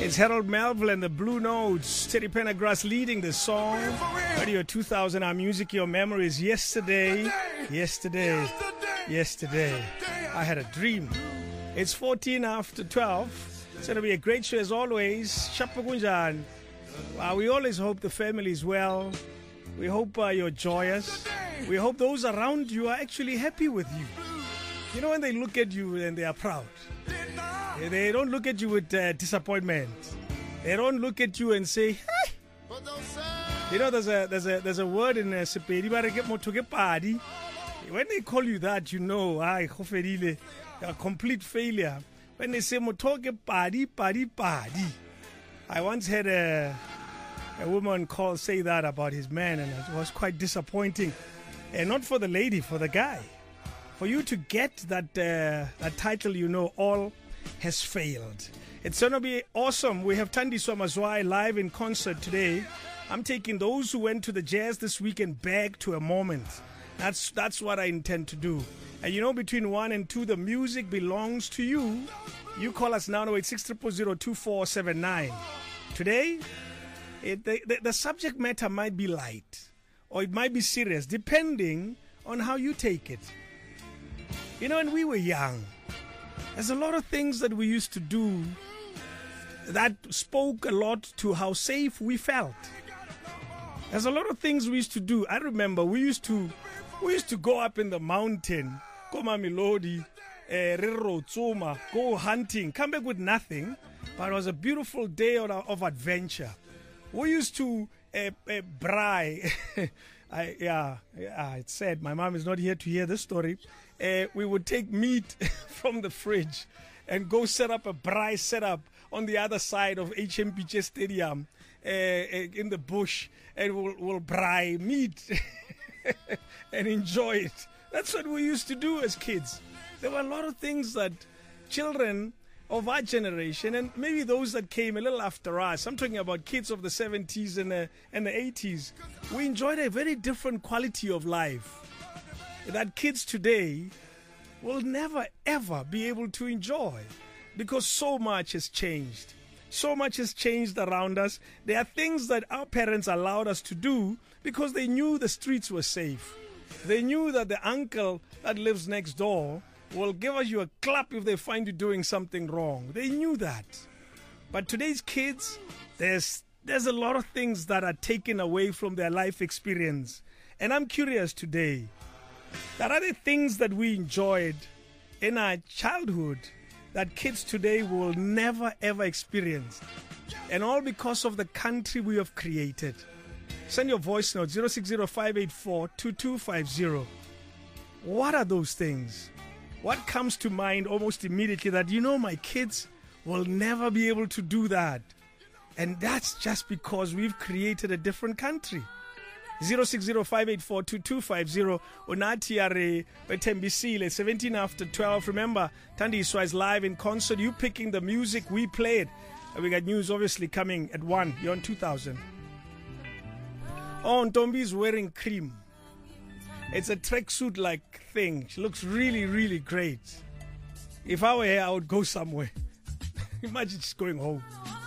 It's Harold Melville and the Blue Notes. Teddy Pendergrass leading the song. Radio 2000, our music, your memories. Yesterday. I had a dream. It's 14 after 12. It's going to be a great show as always. Shapagunjan. We always hope the family is well. We hope you're joyous. We hope those around you are actually happy with you. You know, when they look at you and they are proud. They don't look at you with disappointment. They don't look at you and say, hey. You know, there's a word in Sepedi, party. When they call you that, you know, a complete failure. When they say motoke party. I once had a woman say that about his man, and it was quite disappointing. And not for the lady, for the guy. For you to get that title, you know, all has failed. It's going to be awesome. We have Thandiswa Mazwai live in concert today. I'm taking those who went to the jazz this weekend back to a moment. That's what I intend to do. And you know, between 1 and 2, the music belongs to you. You call us now, 086 Today, the subject matter might be light or it might be serious, depending on how you take it. You know, when we were young, there's a lot of things that we used to do that spoke a lot to how safe we felt. There's a lot of things we used to do. I remember we used to go up in the mountain, go Mamelodi, go hunting, come back with nothing, but it was a beautiful day of adventure. We used to braai. It's sad. My mom is not here to hear this story. We would take meat from the fridge and go set up a braai setup on the other side of HMPJ Stadium in the bush, and we'll braai meat and enjoy it. That's what we used to do as kids. There were a lot of things that children of our generation, and maybe those that came a little after us, I'm talking about kids of the 70s and the 80s, we enjoyed a very different quality of life that kids today will never ever be able to enjoy, because so much has changed. So much has changed around us. There are things that our parents allowed us to do because they knew the streets were safe. They knew that the uncle that lives next door will give you a clap if they find you doing something wrong. They knew that. But today's kids, there's a lot of things that are taken away from their life experience. And I'm curious today, there are the things that we enjoyed in our childhood that kids today will never ever experience. And all because of the country we have created. Send your voice note 060-584-2250. What are those things? What comes to mind almost immediately that, you know, my kids will never be able to do that? And that's just because we've created a different country. 060-584-2250. Unatiare Betembisile, 17 after 12. Remember, Thandiswa is live in concert. You picking the music, we played. And we got news obviously coming at 1. You're on 2000. Oh, Ntombi is wearing cream. It's a tracksuit-like thing. She looks really, really great. If I were here, I would go somewhere. Imagine she's going home.